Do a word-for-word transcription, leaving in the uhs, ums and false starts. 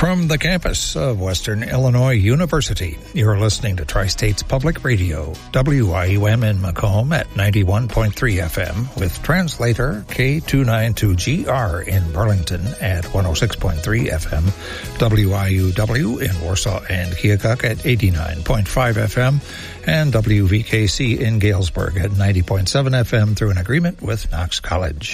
From the campus of Western Illinois University, you're listening to Tri-States Public Radio, W I U M in Macomb at ninety-one point three F M, with translator K two ninety-two G R in Burlington at one oh six point three F M, W I U W in Warsaw and Keokuk at eighty-nine point five F M, and W V K C in Galesburg at ninety point seven F M through an agreement with Knox College.